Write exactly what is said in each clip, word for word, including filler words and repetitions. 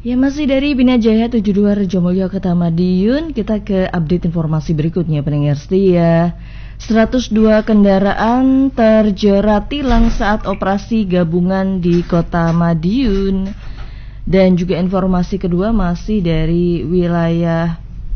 Ya, masih dari Bina Jaya tujuh puluh dua Rejomulyo Kota Madiun, kita ke update informasi berikutnya pendengar setia. seratus dua kendaraan terjerat tilang saat operasi gabungan di Kota Madiun. Dan juga informasi kedua masih dari wilayah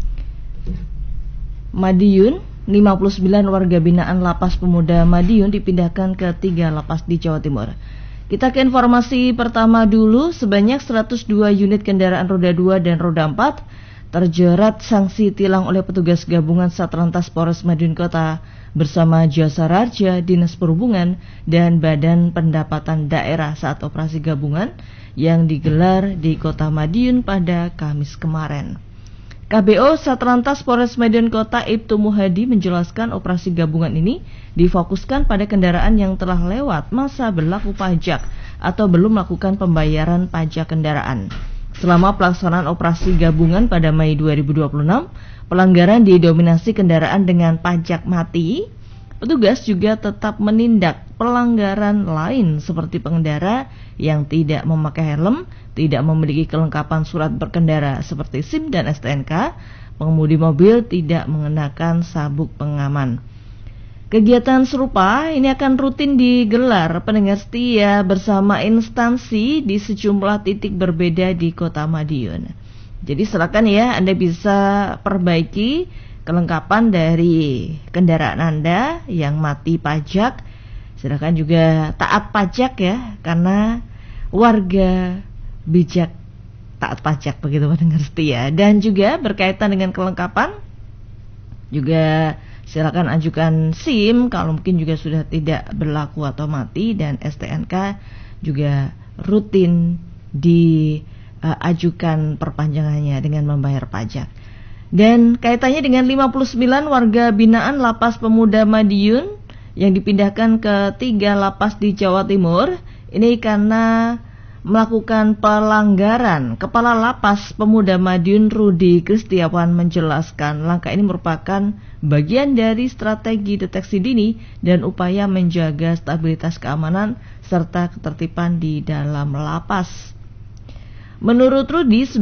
Madiun, lima puluh sembilan warga binaan Lapas Pemuda Madiun dipindahkan ke tiga lapas di Jawa Timur. Kita ke informasi pertama dulu, sebanyak seratus dua unit kendaraan roda dua dan roda empat terjerat sanksi tilang oleh petugas gabungan Satlantas Polres Madiun Kota bersama Jasa Raja, Dinas Perhubungan, dan Badan Pendapatan Daerah saat operasi gabungan yang digelar di Kota Madiun pada Kamis kemarin. K B O Satlantas Polres Madiun Kota Ibtu Muhadi menjelaskan operasi gabungan ini difokuskan pada kendaraan yang telah lewat masa berlaku pajak atau belum melakukan pembayaran pajak kendaraan. Selama pelaksanaan operasi gabungan pada Mei dua ribu dua puluh enam, pelanggaran didominasi kendaraan dengan pajak mati. Petugas juga tetap menindak pelanggaran lain seperti pengendara yang tidak memakai helm, tidak memiliki kelengkapan surat berkendara seperti SIM dan S T N K, pengemudi mobil tidak mengenakan sabuk pengaman. Kegiatan serupa ini akan rutin digelar pendengar setia bersama instansi di sejumlah titik berbeda di Kota Madiun. Jadi silakan ya, Anda bisa perbaiki kelengkapan dari kendaraan Anda yang mati pajak. Silakan juga taat pajak ya, karena warga bijak taat pajak begitu pendengar setia. Dan juga berkaitan dengan kelengkapan, juga silakan ajukan SIM kalau mungkin juga sudah tidak berlaku atau mati, dan S T N K juga rutin diajukan perpanjangannya dengan membayar pajak. Dan kaitannya dengan lima puluh sembilan warga binaan Lapas Pemuda Madiun yang dipindahkan ke tiga lapas di Jawa Timur, ini karena melakukan pelanggaran. Kepala Lapas Pemuda Madiun Rudi Kristiawan menjelaskan langkah ini merupakan bagian dari strategi deteksi dini dan upaya menjaga stabilitas keamanan serta ketertiban di dalam lapas. Menurut Rudi,